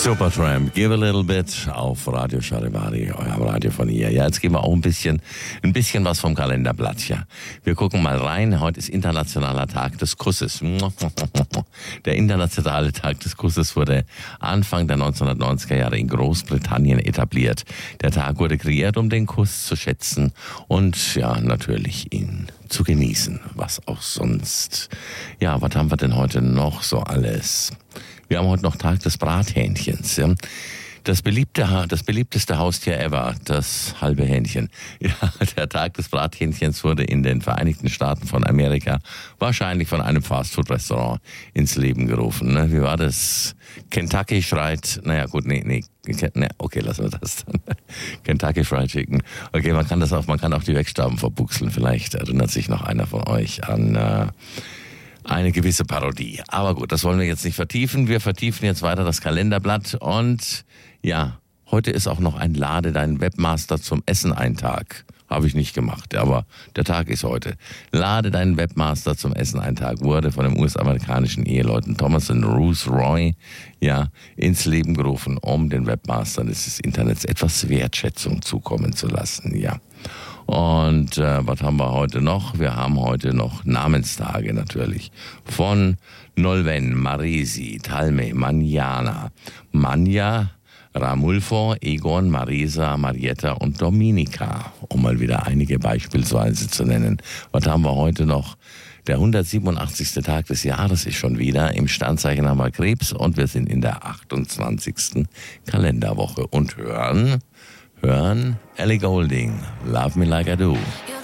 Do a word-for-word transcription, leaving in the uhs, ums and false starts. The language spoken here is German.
Supertramp, Give a Little Bit auf Radio Charivari, eurem Radio von hier. Ja, jetzt geben wir auch ein bisschen, ein bisschen was vom Kalenderblatt, ja. Wir gucken mal rein. Heute ist Internationaler Tag des Kusses. Der Internationale Tag des Kusses wurde Anfang der neunzehnhundertneunziger Jahre in Großbritannien etabliert. Der Tag wurde kreiert, um den Kuss zu schätzen und ja, natürlich ihn zu genießen. Was auch sonst. Ja, was haben wir denn heute noch so alles? Wir haben heute noch Tag des Brathähnchens. Ja. Das beliebte, das beliebteste Haustier ever, das halbe Hähnchen. Ja, der Tag des Brathähnchens wurde in den Vereinigten Staaten von Amerika wahrscheinlich von einem Fastfood-Restaurant ins Leben gerufen. Ne? Wie war das? Kentucky schreit, naja gut, nee, nee, nee, okay, lassen wir das dann. Kentucky Fried Chicken. Okay, man kann das auch, man kann auch die Wegstaben verbuchseln. Vielleicht erinnert sich noch einer von euch an äh, eine gewisse Parodie. Aber gut, das wollen wir jetzt nicht vertiefen. Wir vertiefen jetzt weiter das Kalenderblatt und ja, heute ist auch noch ein Lade deinen Webmaster zum Essen ein Tag. Habe ich nicht gemacht, aber der Tag ist heute. Lade deinen Webmaster zum Essen ein Tag wurde von dem U S-amerikanischen Eheleuten Thomas und Ruth Roy ja, ins Leben gerufen, um den Webmastern des Internets etwas Wertschätzung zukommen zu lassen, ja. Und äh, was haben wir heute noch? Wir haben heute noch Namenstage natürlich. Von Nolven, Marisi, Talme, Manjana, Manja, Ramulfo, Egon, Marisa, Marietta und Dominika, um mal wieder einige beispielsweise zu nennen. Was haben wir heute noch? Der hundertsiebenundachtzigste Tag des Jahres ist schon wieder. Im Sternzeichen haben wir Krebs und wir sind in der achtundzwanzigsten Kalenderwoche und hören... Hören Ellie Goulding, Love Me Like I Do.